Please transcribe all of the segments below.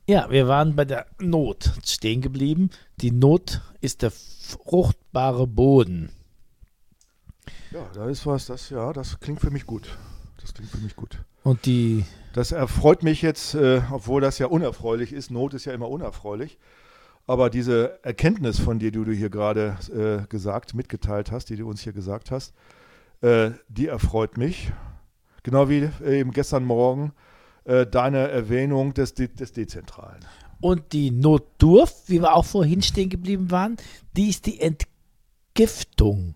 Ja, wir waren bei der Not stehen geblieben. Die Not ist der fruchtbare Boden. Ja, da ist was, das klingt für mich gut. Das klingt für mich gut. Und Das erfreut mich jetzt, obwohl das ja unerfreulich ist. Not ist ja immer unerfreulich. Aber diese Erkenntnis von dir, die du hier gerade mitgeteilt hast, die du uns hier gesagt hast, die erfreut mich. Genau wie eben gestern Morgen deine Erwähnung des Dezentralen. Und die Notdurft, wie wir auch vorhin stehen geblieben waren, die ist die Entgiftung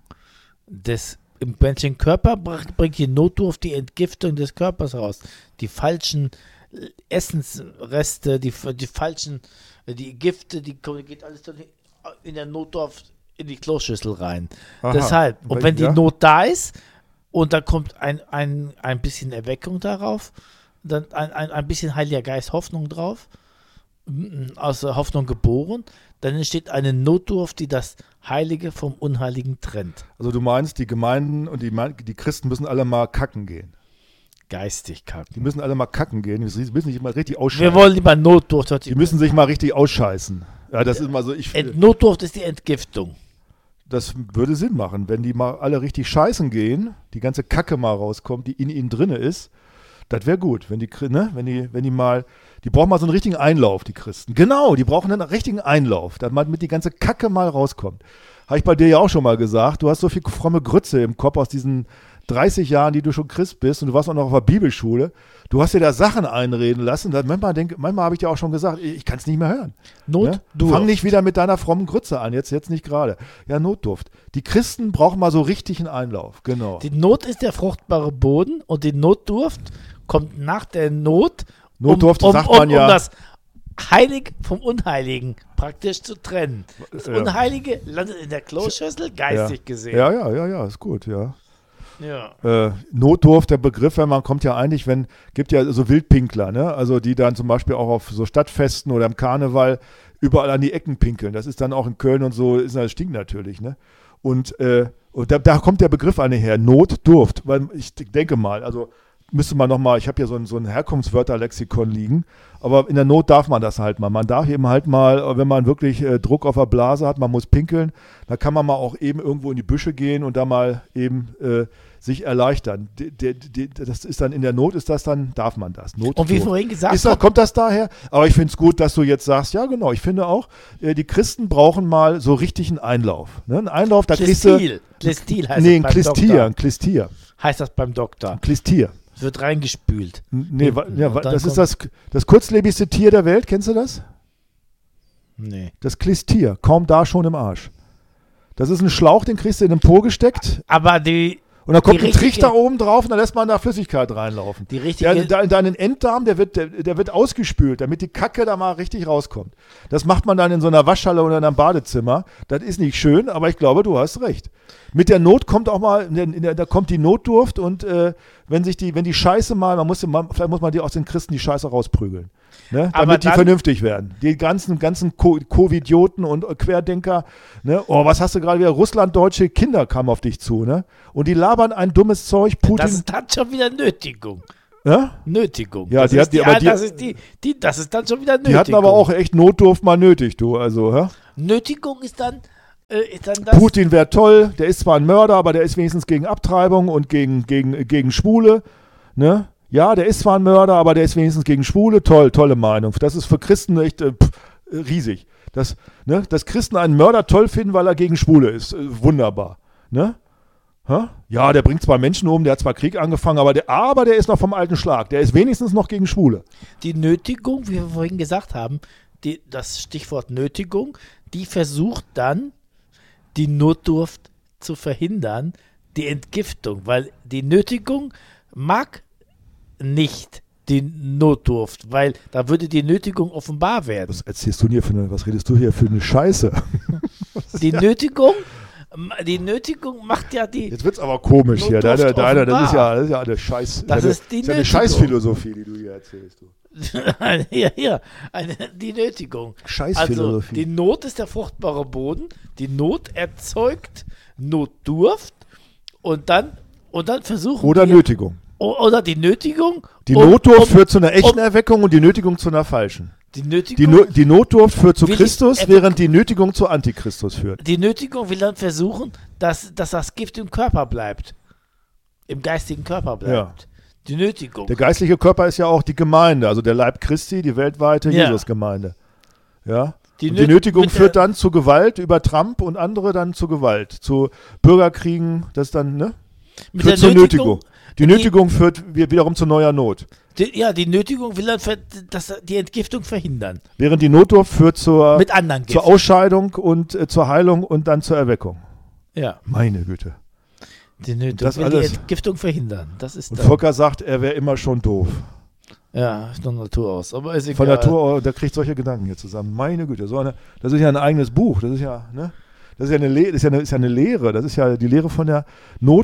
im menschlichen Körper bringt die Notdurft die Entgiftung des Körpers raus. Die falschen Essensreste, die Gifte, geht alles in der Notdurft in die Kloschüssel rein. Aha. Deshalb, und wenn die Not da ist und da kommt ein bisschen Erweckung darauf, dann ein bisschen Heiliger Geist Hoffnung drauf, aus der Hoffnung geboren, dann entsteht eine Notdurft, die das Heilige vom Unheiligen trennt. Also du meinst, die Gemeinden und die Christen müssen alle mal kacken gehen. Geistig kacken. Die müssen alle mal kacken gehen, die müssen sich mal richtig ausscheißen. Wir wollen lieber Notdurft. Die müssen sich mal richtig ausscheißen. Ja, das ist mal so. Notdurft ist die Entgiftung. Das würde Sinn machen, wenn die mal alle richtig scheißen gehen, die ganze Kacke mal rauskommt, die in ihnen drinne ist. Das wäre gut, wenn die brauchen mal so einen richtigen Einlauf, die Christen. Genau, die brauchen einen richtigen Einlauf, damit die ganze Kacke mal rauskommt. Habe ich bei dir ja auch schon mal gesagt, du hast so viel fromme Grütze im Kopf aus diesen 30 Jahren, die du schon Christ bist und du warst auch noch auf der Bibelschule. Du hast dir da Sachen einreden lassen. Manchmal habe ich dir auch schon gesagt, ich kann es nicht mehr hören. Notdurft. Fang nicht wieder mit deiner frommen Grütze an, jetzt nicht gerade. Ja, Notdurft. Die Christen brauchen mal so richtig einen Einlauf, genau. Die Not ist der fruchtbare Boden und die Notdurft kommt nach der Not, Notdurft sagt man ja. Um das Heilig vom Unheiligen praktisch zu trennen. Das Unheilige landet in der Kloschüssel, geistig gesehen. Ja, ist gut, ja. Ja. Notdurft, der Begriff, kommt ja eigentlich, gibt ja so Wildpinkler, ne? Also die dann zum Beispiel auch auf so Stadtfesten oder im Karneval überall an die Ecken pinkeln. Das ist dann auch in Köln und so, das stinkt natürlich, ne? Und da kommt der Begriff her, Notdurft, weil ich denke mal, also müsste man nochmal, ich habe hier so ein Herkunftswörterlexikon liegen, aber in der Not darf man das halt mal. Man darf eben halt mal, wenn man wirklich Druck auf der Blase hat, man muss pinkeln, da kann man mal auch eben irgendwo in die Büsche gehen und da mal eben sich erleichtern. Das ist dann in der Not, darf man das. Und wie vorhin gesagt kommt das daher? Aber ich finde es gut, dass du jetzt sagst, ja genau, ich finde auch, die Christen brauchen mal so richtig einen Einlauf. Ne? Ein Einlauf, da kriegst du... Klistil heißt das beim Doktor. Ein Klistier. Heißt das beim Doktor. Ein Klistier. Wird reingespült. Nee, das ist das kurzlebigste Tier der Welt, kennst du das? Nee. Das Klistier, kaum da schon im Arsch. Das ist ein Schlauch, den kriegst du in den Po gesteckt. Aber und dann kommt ein Trichter oben drauf und dann lässt man da Flüssigkeit reinlaufen. Die richtige... Deinen Enddarm, der wird ausgespült, damit die Kacke da mal richtig rauskommt. Das macht man dann in so einer Waschhalle oder in einem Badezimmer. Das ist nicht schön, aber ich glaube, du hast recht. Mit der Not kommt auch mal, da kommt die Notdurft und wenn die Scheiße mal, vielleicht muss man die aus den Christen die Scheiße rausprügeln. Ne? Damit die vernünftig werden. Die ganzen Covidioten und Querdenker, ne? Oh, was hast du gerade wieder? Russlanddeutsche Kinder kamen auf dich zu, ne? Und die labern ein dummes Zeug. Putin. Das ist dann schon wieder Nötigung. Ja? Nötigung. Ja, das ist dann schon wieder Nötigung. Die hatten aber auch echt Notdurft mal nötig, du. Also, ja? Nötigung ist dann das. Putin wäre toll, der ist zwar ein Mörder, aber der ist wenigstens gegen Abtreibung und gegen Schwule, ne? Ja, der ist zwar ein Mörder, aber der ist wenigstens gegen Schwule. Tolle Meinung. Das ist für Christen echt riesig. Dass Christen einen Mörder toll finden, weil er gegen Schwule ist. Wunderbar. Ne? Ja, der bringt zwar Menschen um, der hat zwar Krieg angefangen, aber der ist noch vom alten Schlag. Der ist wenigstens noch gegen Schwule. Die Nötigung, wie wir vorhin gesagt haben, das Stichwort Nötigung, die versucht dann, die Notdurft zu verhindern, die Entgiftung, weil die Nötigung mag nicht die Notdurft, weil da würde die Nötigung offenbar werden. Was redest du hier für eine Scheiße? Die Nötigung macht ja die. Jetzt wird's aber komisch hier. Das ist ja eine eine Scheißphilosophie, die du hier erzählst. Die Nötigung. Scheißphilosophie. Also die Not ist der fruchtbare Boden. Die Not erzeugt Notdurft und dann versuchen oder Nötigung. Oder die Nötigung. Die Notdurft führt zu einer echten Erweckung und die Nötigung zu einer falschen. Die Nötigung, Die Notdurft führt zu Will ich- Christus, während die Nötigung zu Antichristus führt. die Nötigung will dann versuchen, dass das Gift im Körper bleibt. Im geistigen Körper bleibt. Die Nötigung. Der geistliche Körper ist ja auch die Gemeinde, also der Leib Christi, die weltweite Ja. Jesusgemeinde. Ja? Die Und die Nötigung mit führt dann zu Gewalt über Trump und andere dann zu Gewalt, zu Bürgerkriegen, das dann, ne? mit Führt der zur Nötigung. Nötigung. Die Nötigung führt wiederum zu neuer Not. Die Nötigung will dann die Entgiftung verhindern. Während die Notdurft führt zur Mit anderen zur Giften. Ausscheidung und zur Heilung und dann zur Erweckung. Ja, Meine Güte. die Nötigung Das will alles- die Entgiftung verhindern. Das ist Und dann, Volker sagt, er wäre immer schon doof. ja, von Natur aus. Aber ist egal. Von Natur, der kriegt solche Gedanken hier zusammen. Meine Güte, das ist ja ein eigenes Buch. Das ist ja, ne? Das ist ja eine Lehre. Das ist ja die Lehre von der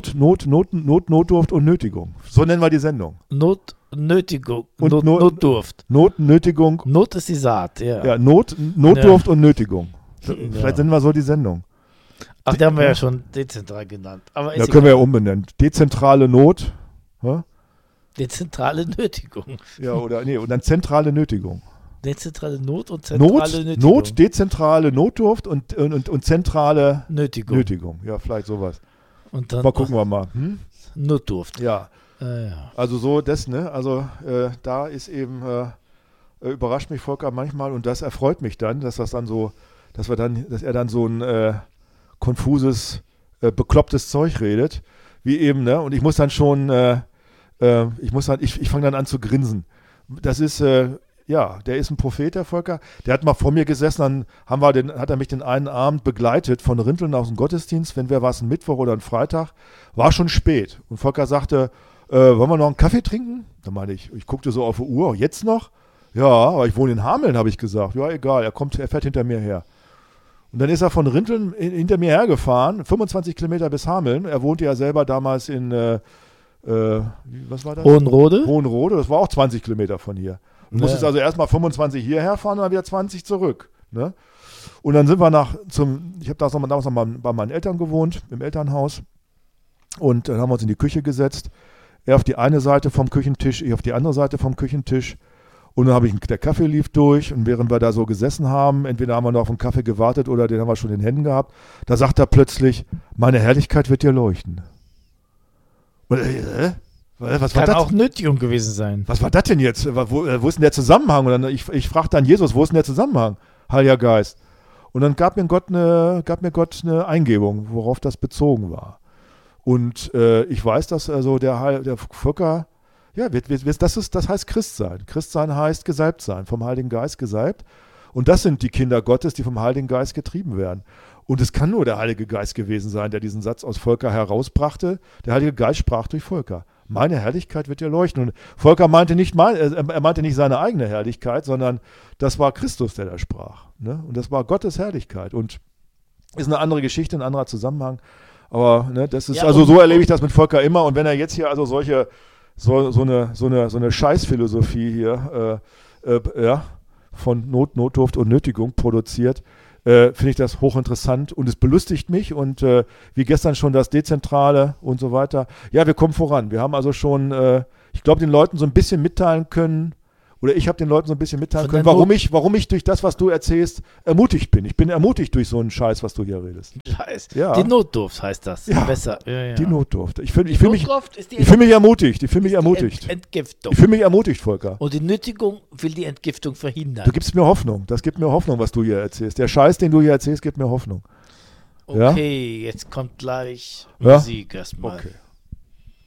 Notdurft und Nötigung. So nennen wir die Sendung. Nötigung. Und Notdurft. Nötigung. Not ist die Saat, ja. Ja, Notdurft und Nötigung. Vielleicht nennen wir so die Sendung. Ach, die haben wir ja schon dezentral genannt. Aber Da ist können wir ja egal. umbenennen. Dezentrale Not. Ja? Dezentrale Nötigung. Ja, und dann zentrale Nötigung. Dezentrale Not und zentrale Nötigung. Dezentrale Notdurft und zentrale Nötigung. Nötigung. Ja, vielleicht sowas. Und dann Mal gucken wir mal. Hm? Notdurft. Ja, Ja. also so das, ne? Also da ist eben, überrascht mich Volker manchmal und das erfreut mich dann, dass er dann so ein konfuses, beklopptes Zeug redet, wie eben, ne? Und ich muss dann schon, ich fange dann an zu grinsen. Das ist, der ist ein Prophet, der Volker. Der hat mal vor mir gesessen, dann hat er mich den einen Abend begleitet von Rinteln aus dem Gottesdienst, wenn wir was, ein Mittwoch oder ein Freitag, war schon spät. Und Volker sagte, wollen wir noch einen Kaffee trinken? Da meinte ich guckte so auf die Uhr, jetzt noch? Ja, aber ich wohne in Hameln, habe ich gesagt. Ja, egal, er fährt hinter mir her. Und dann ist er von Rinteln hinter mir hergefahren, 25 Kilometer bis Hameln. Er wohnte ja selber damals in, was war das? Hohenrode? Hohenrode, das war auch 20 Kilometer von hier. Du musstest also erstmal 25 hierher fahren und dann wieder 20 zurück. Ne? Und dann sind wir ich habe damals noch mal bei meinen Eltern gewohnt, im Elternhaus. Und dann haben wir uns in die Küche gesetzt. Er auf die eine Seite vom Küchentisch, ich auf die andere Seite vom Küchentisch. Und dann der Kaffee lief durch und während wir da so gesessen haben, entweder haben wir noch auf den Kaffee gewartet oder den haben wir schon in den Händen gehabt, da sagt er plötzlich, meine Herrlichkeit wird dir leuchten. Und, was war Kann das? auch Nötigung gewesen sein. Was war das denn jetzt? Wo ist denn der Zusammenhang? Und dann, ich fragte dann Jesus, wo ist denn der Zusammenhang, Heiliger Geist? Und dann gab mir Gott eine Eingebung, worauf das bezogen war. Und ich weiß, dass also der Volker, ja, das heißt Christsein. Christsein heißt gesalbt sein, vom Heiligen Geist gesalbt. Und das sind die Kinder Gottes, die vom Heiligen Geist getrieben werden. Und es kann nur der Heilige Geist gewesen sein, der diesen Satz aus Volker herausbrachte. Der Heilige Geist sprach durch Volker. Meine Herrlichkeit wird dir leuchten. Und Volker meinte nicht seine eigene Herrlichkeit, sondern das war Christus, der da sprach. Ne? Und das war Gottes Herrlichkeit. Und ist eine andere Geschichte, ein anderer Zusammenhang. Aber ne, das ist, Ja, also so erlebe ich das mit Volker immer. Und wenn er jetzt hier also so eine Scheißphilosophie hier von Notdurft und Nötigung produziert, finde ich das hochinteressant und es belustigt mich und wie gestern schon das Dezentrale und so weiter. Ja, wir kommen voran. Wir haben also schon, ich glaube, den Leuten so ein bisschen mitteilen können, oder ich habe den Leuten so ein bisschen mitteilen können, warum ich durch das, was du erzählst, ermutigt bin. Ich bin ermutigt durch so einen Scheiß, was du hier redest. Scheiß. Ja. Die Notdurft heißt das. Ja. Besser. Ja. Die Notdurft. Ich fühle mich Notdurft ist die ermutigt. Ich fühle mich ermutigt. Entgiftung. Ich fühle mich ermutigt, Volker. Und die Nötigung will die Entgiftung verhindern. Du gibst mir Hoffnung. Das gibt mir Hoffnung, was du hier erzählst. Der Scheiß, den du hier erzählst, gibt mir Hoffnung. Okay, jetzt kommt gleich Ja? Musik erstmal. Okay.